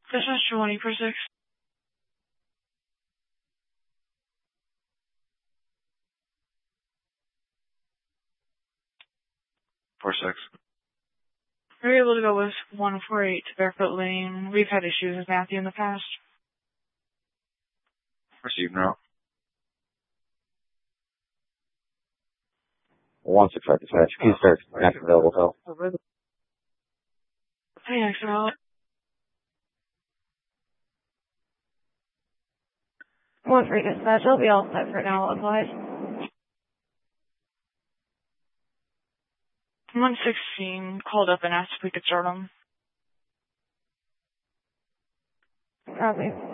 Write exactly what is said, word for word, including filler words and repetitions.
This is twenty for six. Four six. We were able to go with one four eight to Barefoot Lane. We've had issues with Matthew in the past. Received now. One six five dispatch. Please start next available cell. Hey, next out. One three dispatch. I'll be all set for now. Otherwise. one sixteen called up and asked if we could start them. Copy.